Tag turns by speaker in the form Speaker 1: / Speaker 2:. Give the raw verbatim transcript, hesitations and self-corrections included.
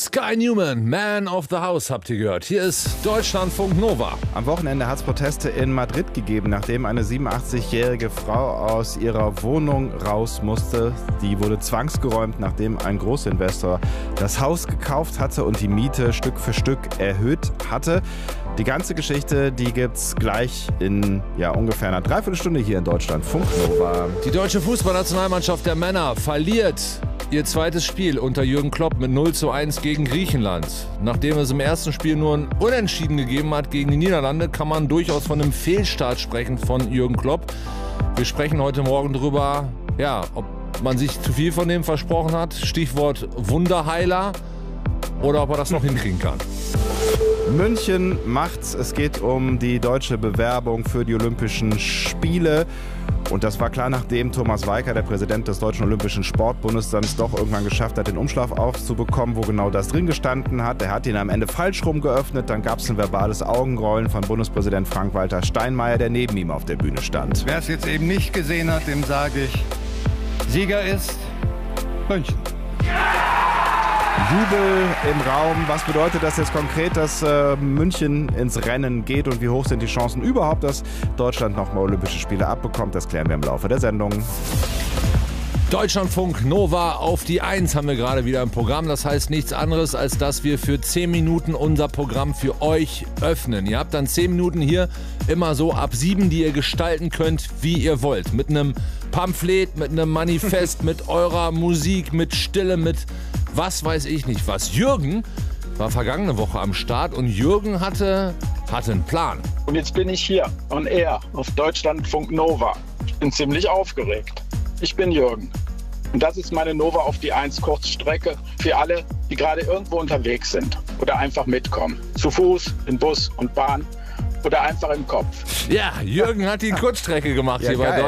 Speaker 1: Sky Newman, Man of the House, habt ihr gehört. Hier ist Deutschlandfunk Nova.
Speaker 2: Am Wochenende hat es Proteste in Madrid gegeben, nachdem eine siebenundachtzigjährige Frau aus ihrer Wohnung raus musste. Die wurde zwangsgeräumt, nachdem ein Großinvestor das Haus gekauft hatte und die Miete Stück für Stück erhöht hatte. Die ganze Geschichte, die gibt's gleich in ja, ungefähr einer Dreiviertelstunde hier in Deutschlandfunk Nova.
Speaker 1: Die deutsche Fußballnationalmannschaft der Männer verliert ihr zweites Spiel unter Jürgen Klopp mit null zu eins gegen Griechenland. Nachdem es im ersten Spiel nur ein Unentschieden gegeben hat gegen die Niederlande, kann man durchaus von einem Fehlstart sprechen von Jürgen Klopp. Wir sprechen heute Morgen darüber, ja, ob man sich zu viel von dem versprochen hat, Stichwort Wunderheiler, oder ob er das noch hinkriegen kann.
Speaker 2: München macht's. Es geht um die deutsche Bewerbung für die Olympischen Spiele. Und das war klar, nachdem Thomas Weicker, der Präsident des Deutschen Olympischen Sportbundes, dann es doch irgendwann geschafft hat, den Umschlag aufzubekommen, wo genau das drin gestanden hat. Er hat ihn am Ende falsch rum geöffnet. Dann gab es ein verbales Augenrollen von Bundespräsident Frank-Walter Steinmeier, der neben ihm auf der Bühne stand.
Speaker 3: Wer es jetzt eben nicht gesehen hat, dem sage ich, Sieger ist München.
Speaker 2: Jubel im Raum. Was bedeutet das jetzt konkret, dass äh, München ins Rennen geht und wie hoch sind die Chancen überhaupt, dass Deutschland nochmal Olympische Spiele abbekommt? Das klären wir im Laufe der Sendung.
Speaker 1: Deutschlandfunk Nova auf die eins haben wir gerade wieder im Programm. Das heißt nichts anderes, als dass wir für zehn Minuten unser Programm für euch öffnen. Ihr habt dann zehn Minuten hier, immer so ab sieben, die ihr gestalten könnt, wie ihr wollt. Mit einem Pamphlet, mit einem Manifest, mit eurer Musik, mit Stille, mit was weiß ich nicht was. Jürgen war vergangene Woche am Start und Jürgen hatte, hatte einen Plan.
Speaker 4: Und jetzt bin ich hier on air auf Deutschlandfunk Nova. Ich bin ziemlich aufgeregt. Ich bin Jürgen. Und das ist meine Nova auf die eins Kurzstrecke für alle, die gerade irgendwo unterwegs sind oder einfach mitkommen. Zu Fuß, in Bus und Bahn oder einfach im Kopf.
Speaker 1: Ja, Jürgen hat die Kurzstrecke gemacht
Speaker 2: Ja,
Speaker 1: hier bei
Speaker 2: geil.